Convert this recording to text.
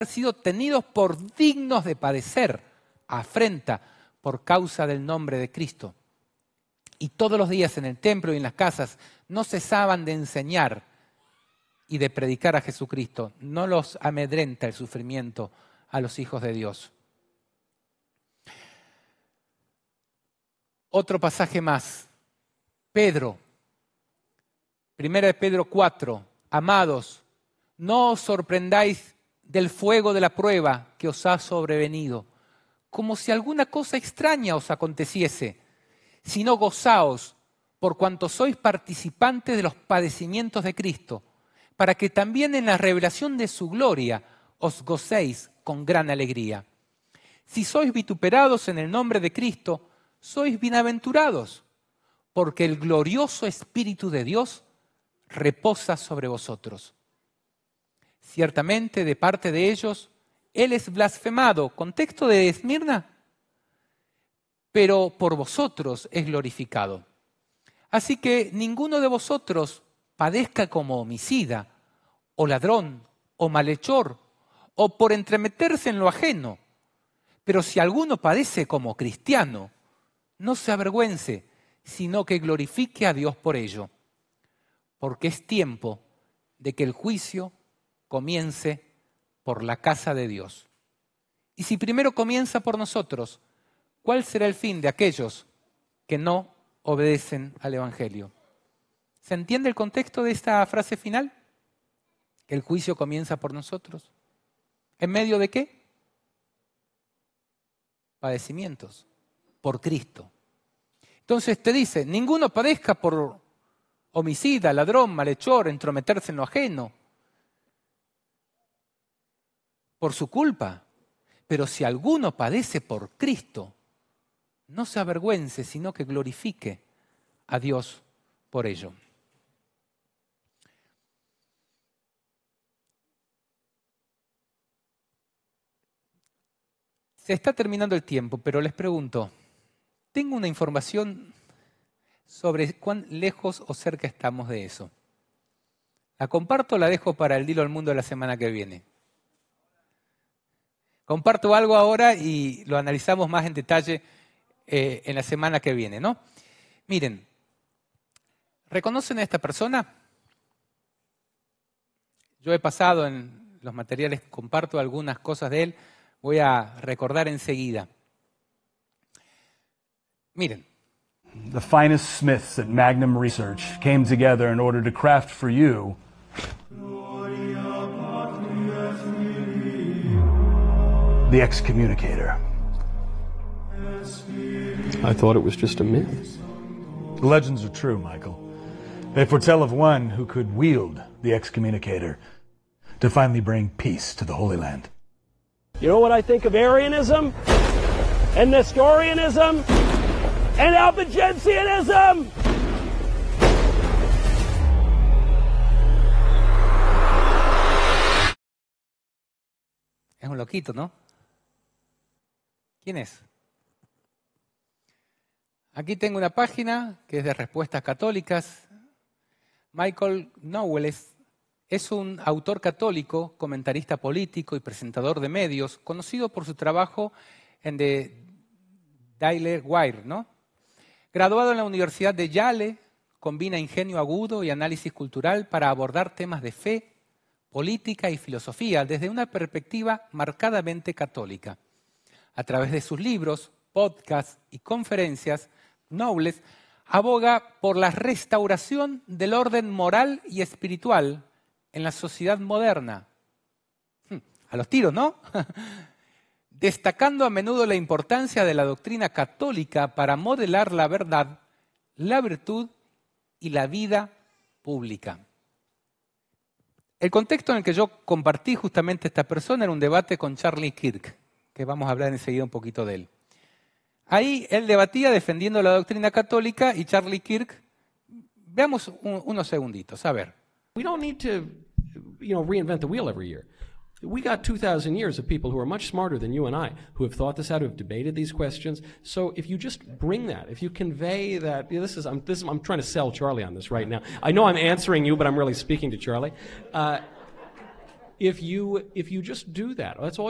sido tenidos por dignos de padecer afrenta por causa del nombre de Cristo. Y todos los días en el templo y en las casas no cesaban de enseñar y de predicar a Jesucristo. No los amedrenta el sufrimiento a los hijos de Dios. Otro pasaje más. Pedro. 1 de Pedro 4. Amados, no os sorprendáis del fuego de la prueba que os ha sobrevenido, como si alguna cosa extraña os aconteciese, sino gozaos por cuanto sois participantes de los padecimientos de Cristo, para que también en la revelación de su gloria os gocéis con gran alegría. Si sois vituperados en el nombre de Cristo, sois bienaventurados, porque el glorioso Espíritu de Dios reposa sobre vosotros. Ciertamente, de parte de ellos, Él es blasfemado, contexto de Esmirna, pero por vosotros es glorificado. Así que ninguno de vosotros padezca como homicida, o ladrón, o malhechor, o por entremeterse en lo ajeno. Pero si alguno padece como cristiano, no se avergüence, sino que glorifique a Dios por ello. Porque es tiempo de que el juicio comience por la casa de Dios. Y si primero comienza por nosotros, ¿cuál será el fin de aquellos que no obedecen al Evangelio? ¿Se entiende el contexto de esta frase final? Que el juicio comienza por nosotros. ¿En medio de qué? Padecimientos. Por Cristo. Entonces te dice, ninguno padezca por homicida, ladrón, malhechor, entrometerse en lo ajeno, por su culpa. Pero si alguno padece por Cristo, no se avergüence, sino que glorifique a Dios por ello. Se está terminando el tiempo, pero les pregunto, tengo una información sobre cuán lejos o cerca estamos de eso. ¿La comparto o la dejo para el Dilo al Mundo de la semana que viene? Comparto algo ahora y lo analizamos más en detalle en la semana que viene, ¿no? Miren, ¿reconocen a esta persona? Yo he pasado en los materiales, comparto algunas cosas de él, voy a recordar enseguida. Miren. The finest smiths at Magnum Research came together in order to craft for you the excommunicator. I thought it was just a myth. The legends are true, Michael. They foretell of one who could wield the excommunicator to finally bring peace to the Holy Land. You know what I think of Arianism and Nestorianism and Albigensianism? Es un loquito, ¿no? ¿Quién es? Aquí tengo una página que es de respuestas católicas. Michael Knowles es un autor católico, comentarista político y presentador de medios, conocido por su trabajo en The Daily Wire, ¿no? Graduado en la Universidad de Yale, combina ingenio agudo y análisis cultural para abordar temas de fe, política y filosofía desde una perspectiva marcadamente católica. A través de sus libros, podcasts y conferencias, Knowles aboga por la restauración del orden moral y espiritual en la sociedad moderna. A los tiros, ¿no? Destacando a menudo la importancia de la doctrina católica para modelar la verdad, la virtud y la vida pública. El contexto en el que yo compartí justamente esta persona era un debate con Charlie Kirk, que vamos a hablar enseguida un poquito de él. Ahí él debatía defendiendo la doctrina católica y Charlie Kirk, veamos unos segunditos, a ver. We don't need to, reinvent the wheel every year. We got 2,000 years of people who are much smarter than you and I, who have thought this out, who have debated these questions. So if you just bring that, if you convey that, I'm trying to sell Charlie on this right now. I know I'm answering you, but I'm really speaking to Charlie. if you just do that, that's all